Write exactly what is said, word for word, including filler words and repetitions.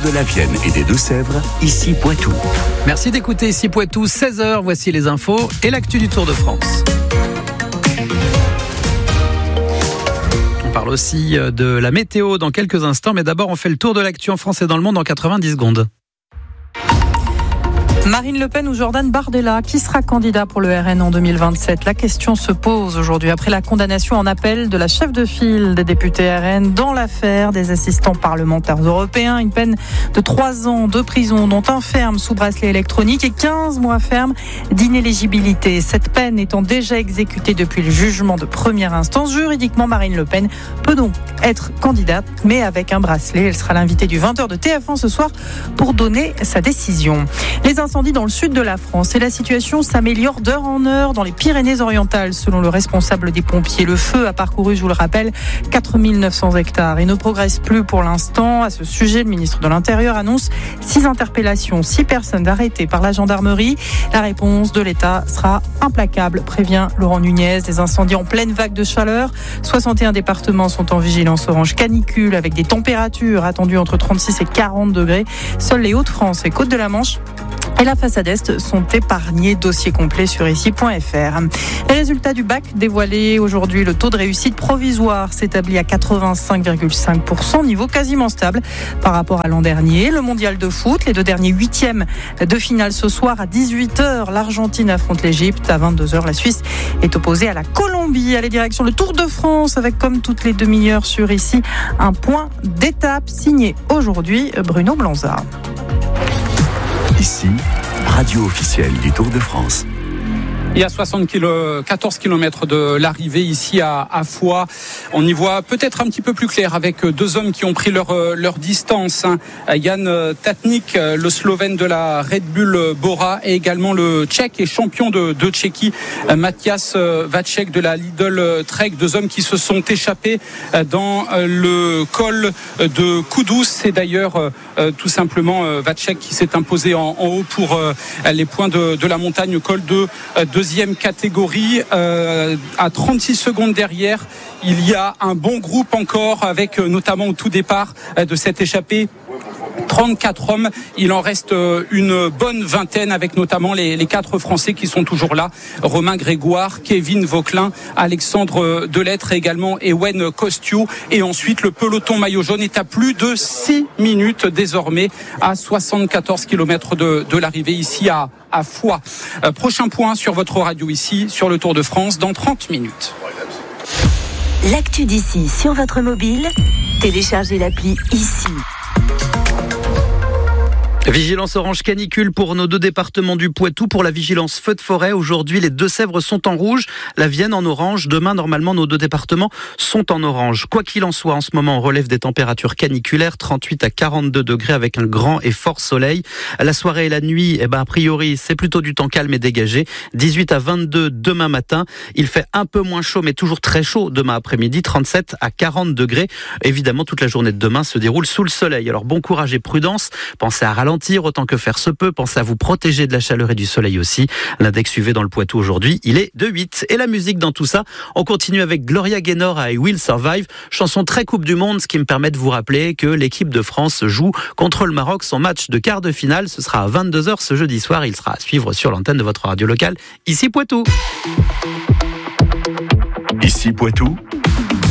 de la Vienne et des Deux-Sèvres, ici Poitou. Merci d'écouter ici Poitou, seize heures, voici les infos et l'actu du Tour de France. On parle aussi de la météo dans quelques instants, mais d'abord on fait le tour de l'actu en France et dans le monde en quatre-vingt-dix secondes. Marine Le Pen ou Jordan Bardella, qui sera candidat pour le R N en deux mille vingt-sept? La question se pose aujourd'hui après la condamnation en appel de la chef de file des députés R N dans l'affaire des assistants parlementaires européens. Une peine de trois ans de prison, dont un ferme sous bracelet électronique et quinze mois ferme d'inéligibilité. Cette peine étant déjà exécutée depuis le jugement de première instance, juridiquement, Marine Le Pen peut donc être candidate, mais avec un bracelet. Elle sera l'invitée du vingt heures de T F un ce soir pour donner sa décision. Les incendies dans le sud de la France et la situation s'améliore d'heure en heure dans les Pyrénées-Orientales selon le responsable des pompiers. Le feu a parcouru, je vous le rappelle, quatre mille neuf cents hectares et ne progresse plus pour l'instant. À ce sujet, le ministre de l'Intérieur annonce six interpellations, six personnes arrêtées par la gendarmerie. La réponse de l'État sera implacable, prévient Laurent Nunez. Des incendies en pleine vague de chaleur. soixante et un départements sont en vigilance orange canicule avec des températures attendues entre trente-six et quarante degrés. Seules les Hauts-de-France et Côtes de la Manche et la façade Est sont épargnés. Dossier complet sur ici point f r. Les résultats du bac dévoilés aujourd'hui. Le taux de réussite provisoire s'établit à quatre-vingt-cinq virgule cinq pour cent, niveau quasiment stable par rapport à l'an dernier. Le mondial de foot, les deux derniers huitièmes de finale ce soir à dix-huit heures. L'Argentine affronte l'Égypte. À vingt-deux heures, la Suisse est opposée à la Colombie. Allez, direction le Tour de France avec, comme toutes les demi-heures sur ici, un point d'étape signé aujourd'hui Bruno Blanza. Ici, radio officielle du Tour de France. Il y a soixante-quatorze kilomètres de l'arrivée ici à, à Foix. On y voit peut-être un petit peu plus clair avec deux hommes qui ont pris leur, leur distance. Jan Tatnik, le Slovène de la Red Bull Bora, et également le Tchèque et champion de, de Tchéquie, Matthias Vacek de la Lidl Trek. Deux hommes qui se sont échappés dans le col de Koudous. C'est d'ailleurs tout simplement Vacek qui s'est imposé en, en haut pour les points de, de la montagne, col de, de deuxième catégorie, euh, à trente-six secondes derrière, il y a un bon groupe encore avec euh, notamment au tout départ euh, de cette échappée trente-quatre hommes. Il en reste euh, une bonne vingtaine avec notamment les, les quatre Français qui sont toujours là. Romain Grégoire, Kevin Vauquelin, Alexandre Delettre et également Ewen Kostiou. Et ensuite, le peloton maillot jaune est à plus de six minutes désormais à soixante-quatorze kilomètres de, de l'arrivée ici à à Foix. Euh, prochain point sur votre radio ici, sur le Tour de France, dans trente minutes. L'actu d'ici sur votre mobile, téléchargez l'appli ici. Vigilance orange canicule pour nos deux départements du Poitou. Pour la vigilance feu de forêt, aujourd'hui les Deux-Sèvres sont en rouge, la Vienne en orange. Demain, normalement, nos deux départements sont en orange. Quoi qu'il en soit, en ce moment, on relève des températures caniculaires, trente-huit à quarante-deux degrés avec un grand et fort soleil. La soirée et la nuit, eh ben, a priori, c'est plutôt du temps calme et dégagé. dix-huit à vingt-deux demain matin. Il fait un peu moins chaud, mais toujours très chaud demain après-midi, trente-sept à quarante degrés. Évidemment, toute la journée de demain se déroule sous le soleil. Alors, bon courage et prudence. Pensez à ralentir autant que faire se peut. Pensez à vous protéger de la chaleur et du soleil aussi. L'index U V dans le Poitou aujourd'hui, il est de huit. Et la musique dans tout ça, on continue avec Gloria Gaynor à I Will Survive, chanson très Coupe du Monde, ce qui me permet de vous rappeler que l'équipe de France joue contre le Maroc son match de quart de finale. Ce sera à vingt-deux heures ce jeudi soir. Il sera à suivre sur l'antenne de votre radio locale, ici Poitou. Ici Poitou,